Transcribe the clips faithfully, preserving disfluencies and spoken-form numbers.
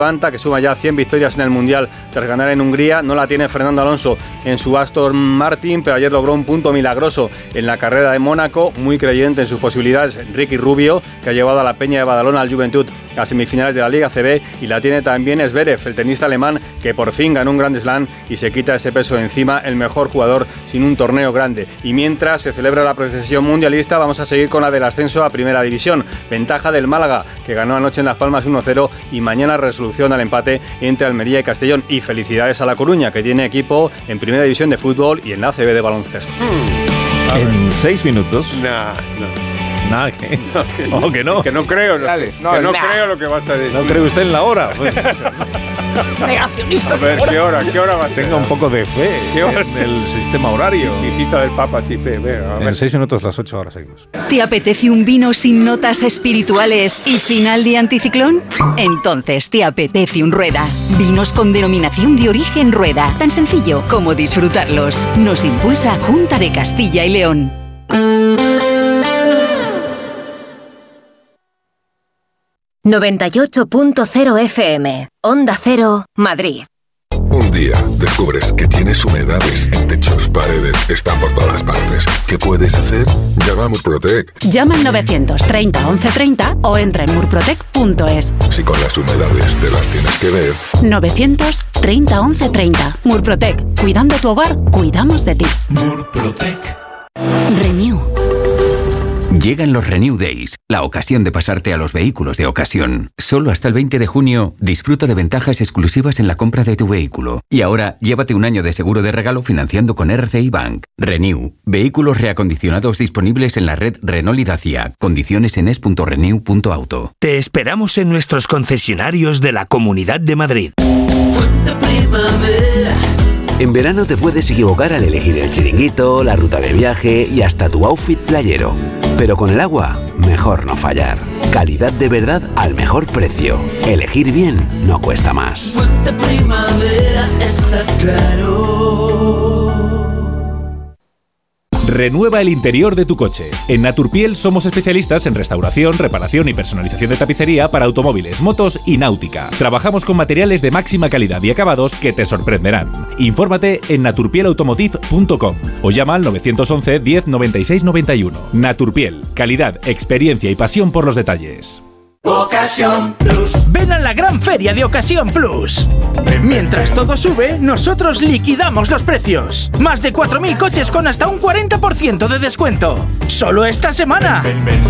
que suma ya cien victorias en el Mundial tras ganar en Hungría. No la tiene Fernando Alonso en su Aston Martin, pero ayer logró un punto milagroso en la carrera de Mónaco. Muy creyente en sus posibilidades Ricky Rubio, que ha llevado a la Peña de Badalona al Juventud a semifinales de la Liga C B, y la tiene también Zverev, el tenista alemán, que por fin ganó un Grand Slam y se quita ese peso de encima, el mejor jugador sin un torneo grande. Y mientras se celebra la procesión mundialista, vamos a seguir con la del ascenso a Primera División. Ventaja del Málaga, que ganó anoche en Las Palmas uno cero, y mañana resolución al empate entre Almería y Castellón. Y felicidades a La Coruña, que tiene equipo en Primera División de fútbol y en la A C B de baloncesto. Hmm. En seis minutos. Nah, no. Nada, que no, que, no, que no. Que no creo, no, Alex, no, que no nah. creo lo que vas a decir. ¿No cree usted en la hora? Pues, Negacionista. A ver, ¿qué hora? ¿Qué hora va a ser? tenga un poco de fe ¿Qué hora? en el sistema horario. Visita del Papa, sí, fe. Venga, a ver. En seis minutos, las ocho horas seguimos. ¿Te apetece un vino sin notas espirituales y final de anticiclón? Entonces te apetece un Rueda. Vinos con denominación de origen Rueda. Tan sencillo como disfrutarlos. Nos impulsa Junta de Castilla y León. noventa y ocho punto cero F M, Onda Cero, Madrid. Un día descubres que tienes humedades en techos, paredes, están por todas partes. ¿Qué puedes hacer? Llama a Murprotec. Llama al novecientos treinta once treinta o entra en murprotec punto es. Si con las humedades te las tienes que ver. novecientos treinta once treinta. Murprotec. Cuidando tu hogar, cuidamos de ti. Murprotec. Renew. Llegan los Renew Days, la ocasión de pasarte a los vehículos de ocasión. Solo hasta el veinte de junio, disfruta de ventajas exclusivas en la compra de tu vehículo. Y ahora, llévate un año de seguro de regalo financiando con R C I Bank. Renew, vehículos reacondicionados disponibles en la red Renault y Dacia. Condiciones en es punto renew punto auto. Te esperamos en nuestros concesionarios de la Comunidad de Madrid. Fuente Primavera. En verano te puedes equivocar al elegir el chiringuito, la ruta de viaje y hasta tu outfit playero. Pero con el agua, mejor no fallar. Calidad de verdad al mejor precio. Elegir bien no cuesta más. Fuente Primavera está claro. Renueva el interior de tu coche. En Naturpiel somos especialistas en restauración, reparación y personalización de tapicería para automóviles, motos y náutica. Trabajamos con materiales de máxima calidad y acabados que te sorprenderán. Infórmate en naturpiel automotive punto com o llama al nueve once diez noventa y seis noventa y uno. Naturpiel, calidad, experiencia y pasión por los detalles. Ocasión Plus. Ven a la gran feria de Ocasión Plus. Mientras todo sube, nosotros liquidamos los precios. Más de cuatro mil coches con hasta un cuarenta por ciento de descuento. Solo esta semana. Ven, ven.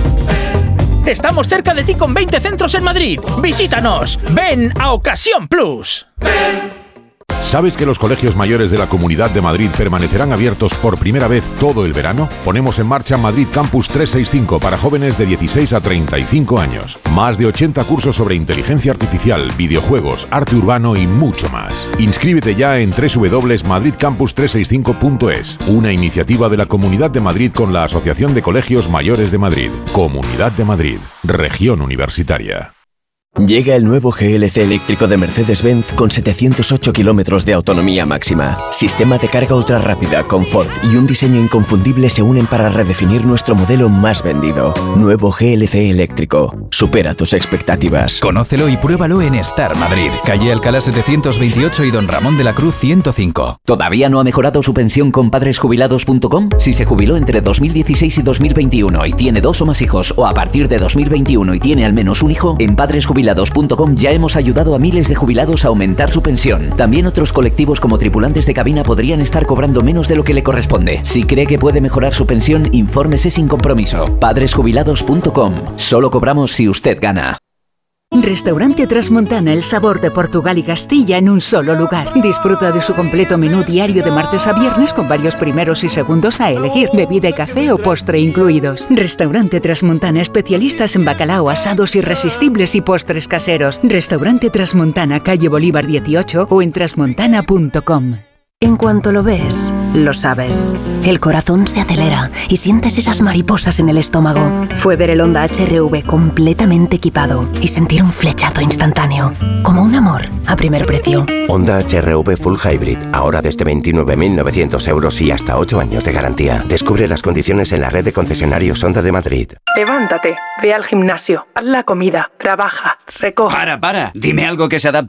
Estamos cerca de ti con veinte centros en Madrid. Visítanos. Ven a Ocasión Plus. Ven. ¿Sabes que los colegios mayores de la Comunidad de Madrid permanecerán abiertos por primera vez todo el verano? Ponemos en marcha Madrid Campus trescientos sesenta y cinco para jóvenes de dieciséis a treinta y cinco años. Más de ochenta cursos sobre inteligencia artificial, videojuegos, arte urbano y mucho más. Inscríbete ya en doble u doble u doble u punto madrid campus trescientos sesenta y cinco punto es, una iniciativa de la Comunidad de Madrid con la Asociación de Colegios Mayores de Madrid. Comunidad de Madrid, Región Universitaria. Llega el nuevo G L C eléctrico de Mercedes-Benz con setecientos ocho kilómetros de autonomía máxima. Sistema de carga ultra rápida, confort y un diseño inconfundible se unen para redefinir nuestro modelo más vendido. Nuevo G L C eléctrico. Supera tus expectativas. Conócelo y pruébalo en Star Madrid. Calle Alcalá setecientos veintiocho y Don Ramón de la Cruz ciento cinco. ¿Todavía no ha mejorado su pensión con padres jubilados punto com? Si se jubiló entre dos mil dieciséis y dos mil veintiuno y tiene dos o más hijos, o a partir de dos mil veintiuno y tiene al menos un hijo, en padres jubilados punto com ya hemos ayudado a miles de jubilados a aumentar su pensión. También otros colectivos como tripulantes de cabina podrían estar cobrando menos de lo que le corresponde. Si cree que puede mejorar su pensión, infórmese sin compromiso. padres jubilados punto com. Solo cobramos si usted gana. Restaurante Trasmontana, el sabor de Portugal y Castilla en un solo lugar. Disfruta de su completo menú diario de martes a viernes con varios primeros y segundos a elegir, bebida y café o postre incluidos. Restaurante Trasmontana, especialistas en bacalao, asados irresistibles y postres caseros. Restaurante Trasmontana, calle Bolívar dieciocho o en trasmontana punto com. En cuanto lo ves, lo sabes. El corazón se acelera y sientes esas mariposas en el estómago. Fue ver el Honda H R V completamente equipado y sentir un flechazo instantáneo. Como un amor a primer precio. Honda H R V Full Hybrid, ahora desde veintinueve mil novecientos euros y hasta ocho años de garantía. Descubre las condiciones en la red de concesionarios Honda de Madrid. Levántate, ve al gimnasio, haz la comida, trabaja, recoge. Para, para, dime algo que se adapte